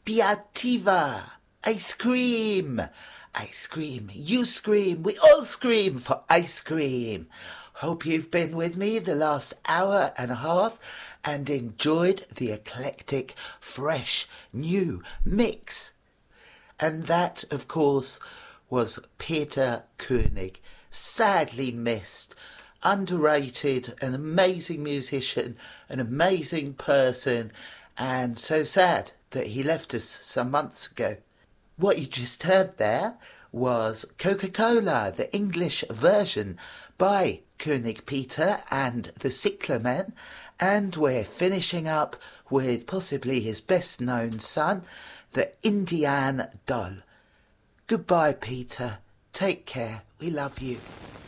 Piativa. Ice cream. Ice cream. You scream. We all scream for ice cream. Hope you've been with me the last hour and a half and enjoyed the eclectic, fresh, new mix. And that, of course, was Peter Koenig. Sadly missed. Underrated, an amazing musician, an amazing person, and so sad that he left us some months ago. What you just heard there was Coca-Cola, the English version by Koenig Peter and the Cyclamen, and we're finishing up with possibly his best known son, the Indian Doll. Goodbye, Peter. Take care. We love you.